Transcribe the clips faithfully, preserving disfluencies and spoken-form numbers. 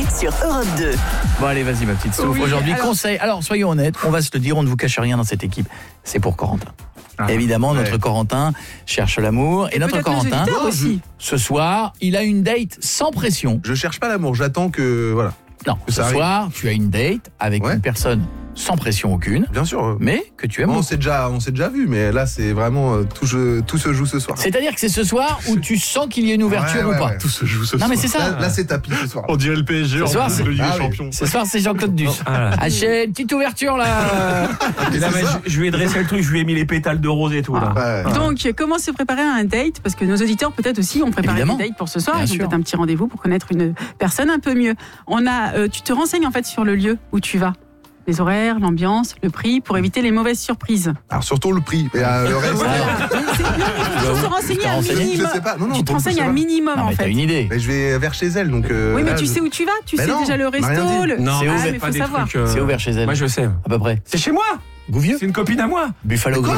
sur Europe deux. Bon allez, vas-y ma petite souffle. Oui, Aujourd'hui, alors... conseil. Alors soyons honnêtes, on va se le dire, on ne vous cache rien dans cette équipe. C'est pour Corentin. Ah, Évidemment, ouais. notre Corentin cherche l'amour. Et, et notre Corentin, aussi. ce soir, il a une date sans pression. Je cherche pas l'amour, j'attends que... voilà. Non, que ce ça soir, arrive. tu as une date avec ouais. une personne sans pression aucune. Bien sûr. Mais que tu aimes bon, beaucoup. On s'est déjà, on s'est déjà vu, mais là, c'est vraiment... Euh, tout, je, tout se joue ce soir. C'est-à-dire que c'est ce soir où tu sens qu'il y a une ouverture ouais, ouais, ou pas ouais. Tout se joue ce non, soir. Non, mais c'est ça. Là, là c'est tapis ce soir. On dirait le P S G ce en soir, plus c'est... de Ligue ah, des oui. Champions. Ce soir, c'est Jean-Claude Duss. Ah, ah, j'ai une petite ouverture là. Et là, je, je lui ai dressé le truc, je lui ai mis les pétales de rose et tout. Là. Ouais. Donc, comment se préparer à un date? Parce que nos auditeurs, peut-être aussi, ont préparé Évidemment. des dates pour ce soir. Bien Ils ont sûr. peut-être un petit rendez-vous pour connaître une personne un peu mieux. On a, euh, tu te renseignes en fait sur le lieu où tu vas. Les horaires, l'ambiance, le prix, pour éviter les mauvaises surprises. Alors surtout le prix. Et euh, le reste, Voilà. C'est- non, il faut se renseigner un renseigné minimum. je sais pas. Non, non, Tu te pour le coup, renseignes ça un va. minimum Non, en mais t'as fait. une idée. Mais je vais vers chez elle, donc. Euh, Oui, mais là, tu je... sais où tu vas? Tu Mais sais non, déjà le on m'a rien resto. dit. Le... Non, C'est ah, ouvert, mais pas faut des savoir. trucs, euh, C'est ouvert chez elle. Moi, je sais. À peu près. C'est chez moi. Gouvieux. C'est une copine à moi. Buffalo Grill.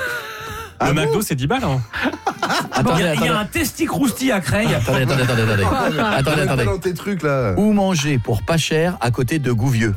Le McDo, c'est dix balles. Hein. Attendez, Il y a, il y attendez. a un testi croustille à Creil. Attendez, attendez, attendez, attendez. Attendez, attendez. Dans tes trucs là. Où manger pour pas cher à côté de Gouvieux?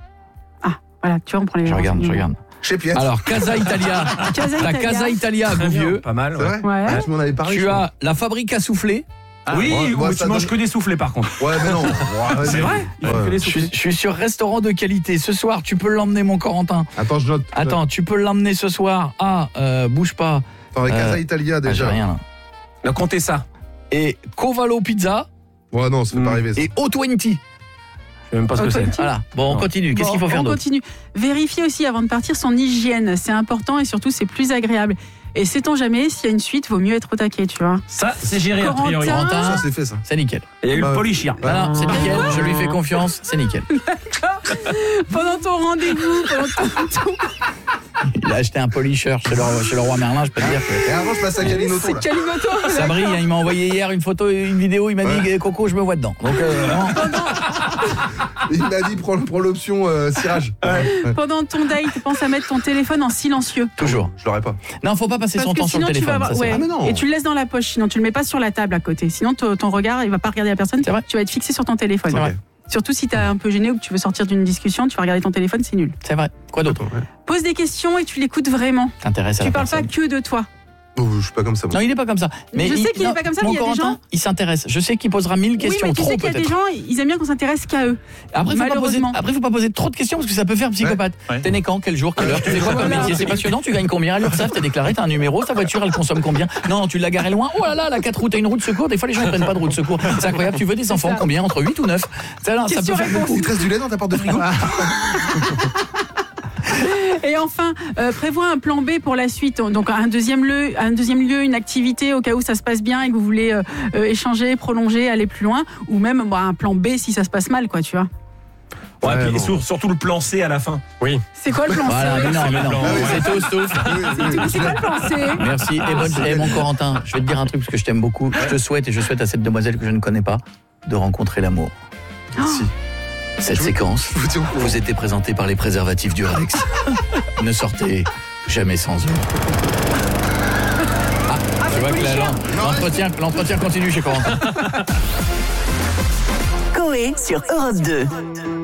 Voilà, tu vois, on prend les Je regarde, je regarde. Chez Piet. Alors, Casa Italia. Casa La Italia. Casa Italia à Très bien, Gouvieux. Pas mal. C'est Ouais. vrai. Ouais. Ah, tu m'en avais parlé. Tu je crois. as la Fabrique à souffler. Oui, moi- où moi, tu ça manges donne- que des soufflets par contre. Ouais, mais non. Ouais, C'est mais- vrai. Il faut Ouais. que les Je suis, soufflets. je suis sur restaurant de qualité. Ce soir, tu peux l'emmener, mon Corentin. Attends, je note. Attends, tu peux l'emmener ce soir à euh, bouge pas. Attends, avec Euh, Casa Italia Ah, j'ai déjà. rien là. Non, comptez ça. Et Covalo Pizza Ouais, non, ça fait Mm. pas arriver ça. et O vingt. Je sais même pas ce que c'est. Voilà. Bon, on Non. continue. Qu'est-ce Bon, qu'il faut faire on d'autre? continue. Vérifier aussi avant de partir son hygiène. C'est important et surtout, c'est plus agréable. Et sait-on jamais, s'il y a une suite, vaut mieux être au taquet, tu vois. Ça, c'est géré a Corentin. priori. Corentin, Ça, c'est fait ça. c'est nickel. Il y a eu Bah, le polychir. Voilà, c'est nickel. Je lui fais confiance. C'est nickel. Pendant ton rendez-vous, pendant ton... Il a acheté un polisher chez le, chez le roi Merlin. Je peux te dire que. Et avant, je passe à Calinoto C'est là. Calimoto. Ça brille, hein, il m'a envoyé hier une photo, une vidéo, il m'a dit Ouais. Coco, je me vois dedans. Donc euh, vraiment, Il m'a dit prends, prends l'option euh, cirage. Ouais. Pendant ton date, pense à mettre ton téléphone en silencieux. toujours. Je l'aurais pas. Non, faut pas passer Parce son que temps sur le sinon, tu vas téléphone. avoir... ça, c'est ouais. vrai. Ah, mais non. Et tu le laisses dans la poche, sinon tu le mets pas sur la table à côté. Sinon, ton ton regard, il va pas regarder la personne. C'est vrai. Tu vas être fixé sur ton téléphone. C'est vrai. Surtout si t'es un peu gêné ou que tu veux sortir d'une discussion, tu vas regarder ton téléphone, c'est nul. C'est vrai. Quoi d'autre? Pose des questions et tu l'écoutes vraiment. T'intéresses à Tu la parles pas personne. que de toi. Oh, je suis pas comme ça. moi. Non, il est pas comme ça. Mais Je il, sais qu'il est non, pas comme ça, mon mais il y a des Corentin, gens- il s'intéresse. Je sais qu'il posera mille questions, oui, mais tu trop sais qu'il y a des peut-être. gens, ils aiment bien qu'on s'intéresse qu'à eux. Après, faut pas poser, Malheureusement. après, faut pas poser trop de questions parce que ça peut faire psychopathe. Ouais. T'es né quand? Quel jour? Quelle heure? Tu fais quoi comme Voilà. métier? C'est passionnant. Tu gagnes combien? À l'URSSAF, t'as déclaré, t'as un numéro. Ta voiture, elle consomme combien? Non, tu l'as garée loin. Oh là là, la quatre roues, t'as une roue de secours. Des fois, les gens ne prennent pas de roue de secours. C'est incroyable. Tu veux des enfants? ça. Combien? Entre huit ou neuf? Ça, là, ça peut Question-réponse. faire beaucoup. Il te reste du lait dans ta porte de frigo? Et enfin, euh, prévois un plan B pour la suite. Donc un deuxième lieu, un deuxième lieu, une activité au cas où ça se passe bien et que vous voulez euh, euh, échanger, prolonger, aller plus loin, ou même bah, un plan B si ça se passe mal, quoi, tu vois. Ouais, Ouais, puis bon. sur- surtout le plan C à la fin. Oui. C'est quoi le plan Voilà, C mais non, mais non. Ah oui, C'est tout, c'est tout. C'est quoi le plan C Merci. Et bonne, et mon Corentin, je vais te dire un truc parce que je t'aime beaucoup. Je te souhaite et je souhaite à cette demoiselle que je ne connais pas de rencontrer l'amour. Si. Cette séquence Je vous tiens au courant. vous était présentée par les préservatifs du Rex. Ne sortez jamais sans eux. Ah, tu vois que la- l'en- l'entretien, l'entretien continue chez Corentin. Coé sur Europe deux.